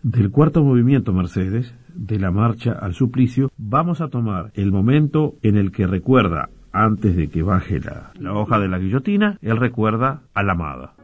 Del cuarto movimiento, Mercedes, de la marcha al suplicio, vamos a tomar el momento en el que recuerda, antes de que baje la hoja de la guillotina, él recuerda a la amada.